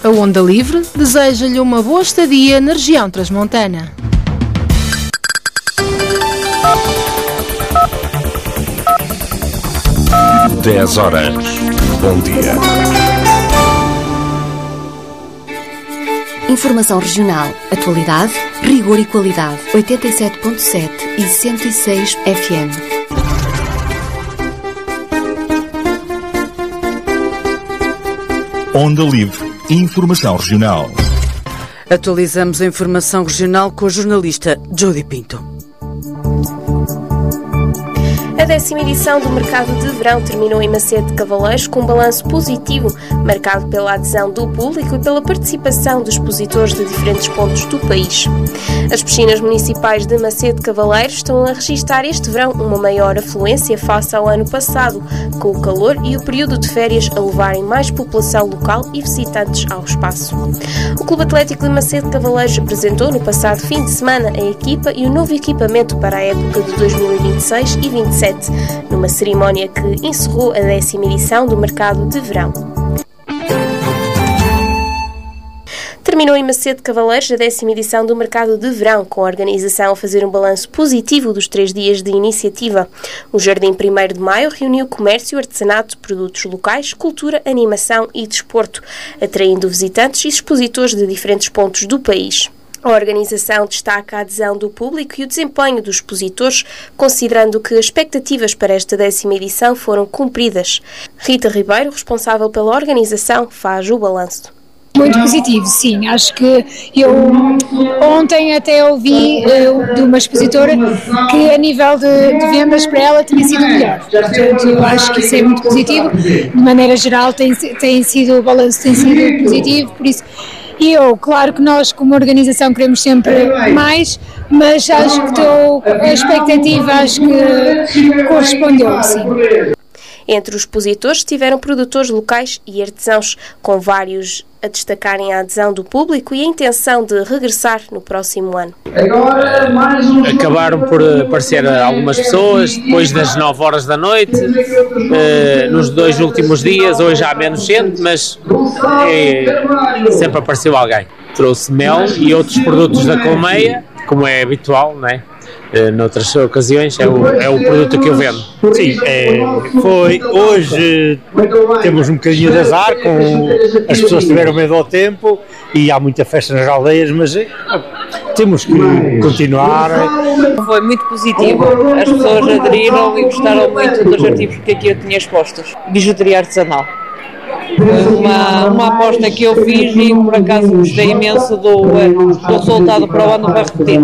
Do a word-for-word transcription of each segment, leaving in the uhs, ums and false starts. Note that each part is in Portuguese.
A Onda Livre deseja-lhe uma boa estadia na região transmontana. dez horas. Bom dia. Informação regional, atualidade, rigor e qualidade. oitenta e sete ponto sete e cento e seis F M. Onda Livre. Informação regional. Atualizamos a informação regional com a jornalista Jody Pinto. A décima edição do Mercado de Verão terminou em Macedo de Cavaleiros com um balanço positivo, marcado pela adesão do público e pela participação de expositores de diferentes pontos do país. As piscinas municipais de Macedo de Cavaleiros estão a registrar este verão uma maior afluência face ao ano passado, com o calor e o período de férias a levarem mais população local e visitantes ao espaço. O Clube Atlético de Macedo de Cavaleiros apresentou no passado fim de semana a equipa e o novo equipamento para a época de dois mil e vinte e seis e vinte e sete, numa cerimónia que encerrou a décima edição do Mercado de Verão. Terminou em Macedo de Cavaleiros a décima edição do Mercado de Verão, com a organização a fazer um balanço positivo dos três dias de iniciativa. O Jardim primeiro de Maio reuniu comércio, artesanato, produtos locais, cultura, animação e desporto, atraindo visitantes e expositores de diferentes pontos do país. A organização destaca a adesão do público e o desempenho dos expositores, considerando que as expectativas para esta décima edição foram cumpridas. Rita Ribeiro, responsável pela organização, faz o balanço. Muito positivo, sim. Acho que eu ontem até ouvi uh, de uma expositora que a nível de, de vendas para ela tinha sido melhor. Portanto, eu acho que isso é muito positivo. De maneira geral tem, tem sido, o balanço tem sido positivo, por isso. E eu, claro que nós como organização queremos sempre mais, mas acho que estou, a expectativa acho que correspondeu, sim. Entre os expositores estiveram produtores locais e artesãos, com vários a destacarem a adesão do público e a intenção de regressar no próximo ano. Acabaram por aparecer algumas pessoas depois das nove horas da noite, eh, nos dois últimos dias. Hoje há menos gente, mas eh, sempre apareceu alguém. Trouxe mel e outros produtos da colmeia, como é habitual, não é? Uh, noutras ocasiões é o, é o produto que eu vendo. Sim, é, foi hoje temos um bocadinho de azar, com, as pessoas tiveram medo ao tempo e há muita festa nas aldeias, mas é, temos que continuar. Foi muito positivo, as pessoas aderiram e gostaram muito dos artigos que aqui eu tinha expostos. Bijuteria artesanal. Uma, uma aposta que eu fiz e por acaso gostei imenso do, do resultado para o ano para repetir.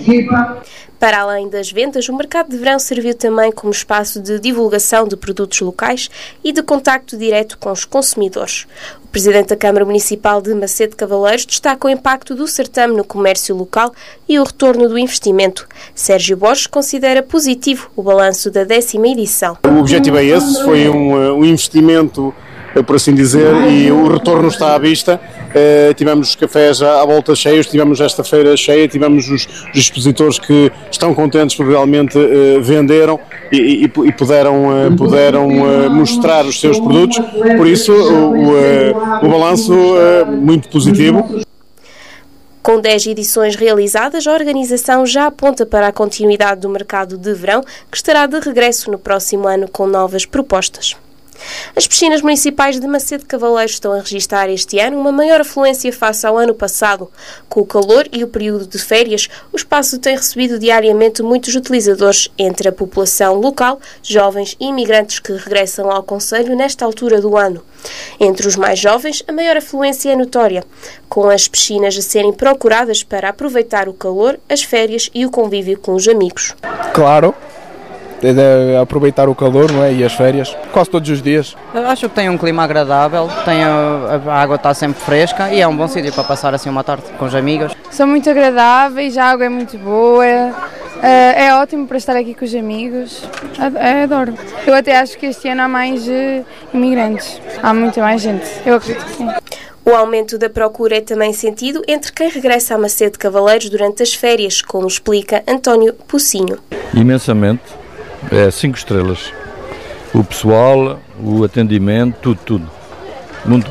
Para além das vendas, o Mercado de Verão serviu também como espaço de divulgação de produtos locais e de contacto direto com os consumidores. O Presidente da Câmara Municipal de Macedo de Cavaleiros destaca o impacto do certame no comércio local e o retorno do investimento. Sérgio Borges considera positivo o balanço da décima edição. O objetivo é esse, foi um, um investimento, por assim dizer, e o retorno está à vista. Uh, tivemos os cafés à, à volta cheios, tivemos esta feira cheia, tivemos os, os expositores que estão contentes porque realmente uh, venderam e, e, e puderam, uh, puderam uh, mostrar os seus produtos, por isso o, o, uh, o balanço uh, muito positivo. Com dez edições realizadas, a organização já aponta para a continuidade do Mercado de Verão, que estará de regresso no próximo ano com novas propostas. As piscinas municipais de Macedo de Cavaleiros estão a registrar este ano uma maior afluência face ao ano passado. Com o calor e o período de férias, o espaço tem recebido diariamente muitos utilizadores entre a população local, jovens e imigrantes que regressam ao concelho nesta altura do ano. Entre os mais jovens, a maior afluência é notória, com as piscinas a serem procuradas para aproveitar o calor, as férias e o convívio com os amigos. Claro. De aproveitar o calor, não é? E as férias, quase todos os dias. Eu acho que tem um clima agradável, tem a, a água está sempre fresca e é um bom sítio para passar assim uma tarde com os amigos. São muito agradáveis, a água é muito boa, é ótimo para estar aqui com os amigos, adoro. Eu até acho que este ano há mais imigrantes, há muita mais gente, eu acredito que sim. O aumento da procura é também sentido entre quem regressa a Macedo de Cavaleiros durante as férias, como explica António Pocinho. Imensamente. É cinco estrelas. O pessoal, o atendimento, tudo, tudo. Muito bom.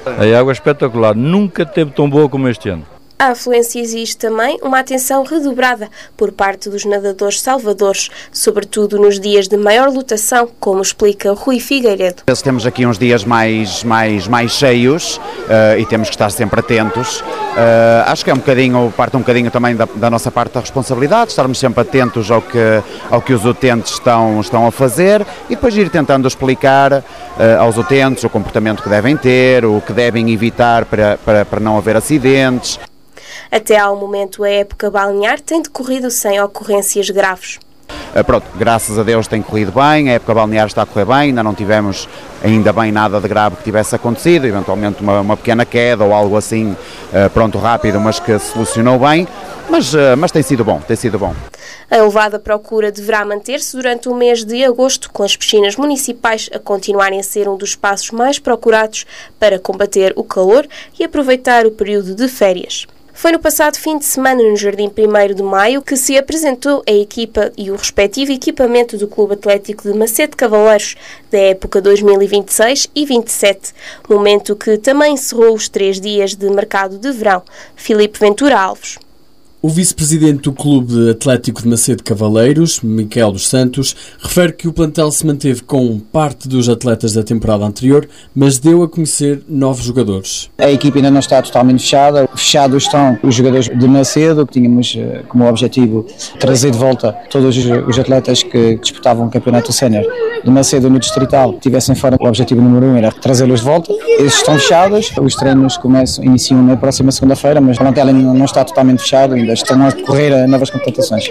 A água é espetacular, nunca teve tão boa como este ano. À afluência exige também uma atenção redobrada por parte dos nadadores salvadores, sobretudo nos dias de maior lotação, como explica Rui Figueiredo. Temos aqui uns dias mais, mais, mais cheios uh, e temos que estar sempre atentos. Uh, acho que é um bocadinho, parte um bocadinho também da, da nossa parte da responsabilidade, estarmos sempre atentos ao que, ao que os utentes estão, estão a fazer e depois ir tentando explicar uh, aos utentes o comportamento que devem ter, o que devem evitar para, para, para não haver acidentes. Até ao momento, a época balnear tem decorrido sem ocorrências graves. Uh, pronto, graças a Deus tem corrido bem, a época balnear está a correr bem, ainda não tivemos ainda bem nada de grave que tivesse acontecido, eventualmente uma, uma pequena queda ou algo assim, uh, pronto, rápido, mas que se solucionou bem, mas, uh, mas tem sido bom, tem sido bom. A elevada procura deverá manter-se durante o mês de agosto, com as piscinas municipais a continuarem a ser um dos espaços mais procurados para combater o calor e aproveitar o período de férias. Foi no passado fim de semana, no Jardim primeiro de Maio, que se apresentou a equipa e o respectivo equipamento do Clube Atlético de Macedo Cavaleiros da época dois mil e vinte e seis e vinte e sete, momento que também encerrou os três dias de mercado de verão. Filipe Ventura Alves. O vice-presidente do Clube Atlético de Macedo Cavaleiros, Miquel dos Santos, refere que o plantel se manteve com parte dos atletas da temporada anterior, mas deu a conhecer novos jogadores. A equipe ainda não está totalmente fechada. Fechados estão os jogadores de Macedo, que tínhamos como objetivo trazer de volta todos os atletas que disputavam o campeonato sénior de Macedo no Distrital, que estivessem fora. O objetivo número um era trazê-los de volta. Esses estão fechados. Os treinos começam, iniciam na próxima segunda-feira, mas o plantel ainda não está totalmente fechado, ainda estão a decorrer a novas contratações.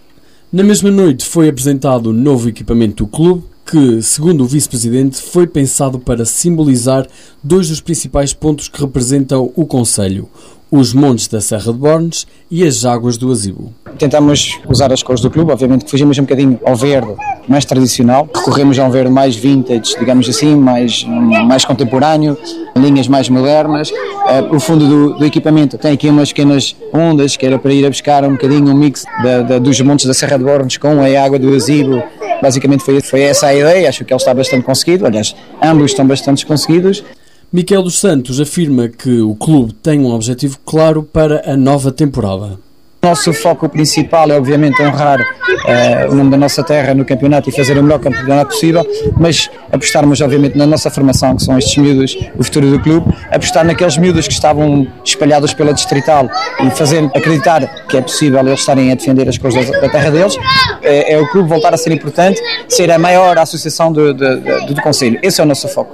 Na mesma noite foi apresentado o novo equipamento do clube, que, segundo o vice-presidente, foi pensado para simbolizar dois dos principais pontos que representam o concelho: os montes da Serra de Bornes e as águas do Azibo. Tentamos usar as cores do clube, obviamente que fugimos um bocadinho ao verde mais tradicional, recorremos a um verde mais vintage, digamos assim, mais, mais contemporâneo, linhas mais modernas. Uh, o fundo do, do equipamento tem aqui umas pequenas ondas, que era para ir a buscar um bocadinho um mix da, da, dos montes da Serra de Bornes com a água do Azibo. Basicamente foi, foi essa a ideia, acho que ele está bastante conseguido, aliás, ambos estão bastante conseguidos. Miquel dos Santos afirma que o clube tem um objetivo claro para a nova temporada. O nosso foco principal é, obviamente, honrar uh, o nome da nossa terra no campeonato e fazer o melhor campeonato possível, mas apostarmos, obviamente, na nossa formação, que são estes miúdos, o futuro do clube, apostar naqueles miúdos que estavam espalhados pela Distrital e fazer acreditar que é possível eles estarem a defender as cores da, da terra deles. É, é o clube voltar a ser importante, ser a maior associação do, do, do, do concelho. Esse é o nosso foco.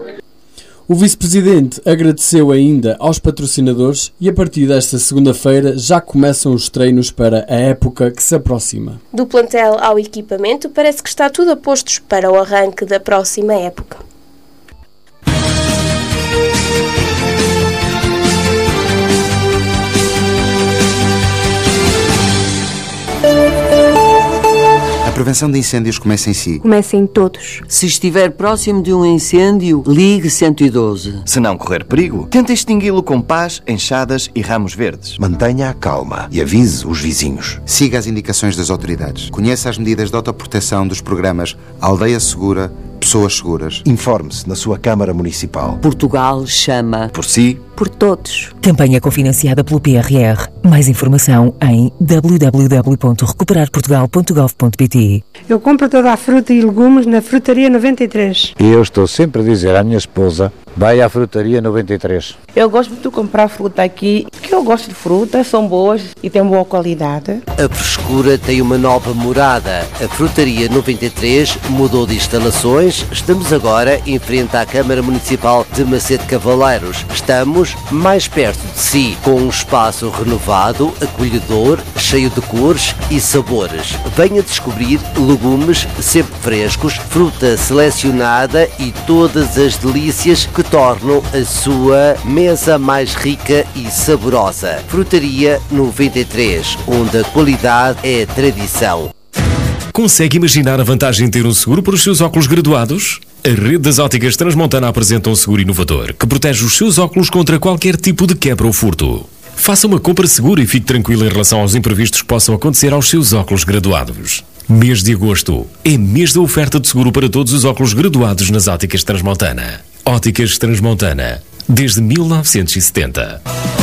O vice-presidente agradeceu ainda aos patrocinadores e a partir desta segunda-feira já começam os treinos para a época que se aproxima. Do plantel ao equipamento, parece que está tudo a postos para o arranque da próxima época. A prevenção de incêndios começa em si. Começa em todos. Se estiver próximo de um incêndio, ligue cento e doze. Se não correr perigo, tente extingui-lo com pás, enxadas e ramos verdes. Mantenha a calma e avise os vizinhos. Siga as indicações das autoridades. Conheça as medidas de autoproteção dos programas Aldeia Segura, Pessoas Seguras. Informe-se na sua Câmara Municipal. Portugal chama. Por si. Por todos. Campanha cofinanciada pelo P R R. Mais informação em w w w ponto recuperar portugal ponto gov ponto p t. Eu compro toda a fruta e legumes na Frutaria noventa e três. E eu estou sempre a dizer à minha esposa: vai à Frutaria noventa e três. Eu gosto de comprar fruta aqui, porque eu gosto de frutas, são boas e têm boa qualidade. A frescura tem uma nova morada. A Frutaria noventa e três mudou de instalações. Estamos agora em frente à Câmara Municipal de Macedo Cavaleiros. Estamos mais perto de si, com um espaço renovado, acolhedor, cheio de cores e sabores. Venha descobrir legumes sempre frescos, fruta selecionada e todas as delícias que tornam a sua mesa mais rica e saborosa. Frutaria noventa e três, onde a qualidade é tradição. Consegue imaginar a vantagem de ter um seguro para os seus óculos graduados? A rede das óticas Transmontana apresenta um seguro inovador que protege os seus óculos contra qualquer tipo de quebra ou furto. Faça uma compra segura e fique tranquilo em relação aos imprevistos que possam acontecer aos seus óculos graduados. Mês de agosto é mês da oferta de seguro para todos os óculos graduados nas óticas Transmontana. Óticas Transmontana. desde mil novecentos e setenta.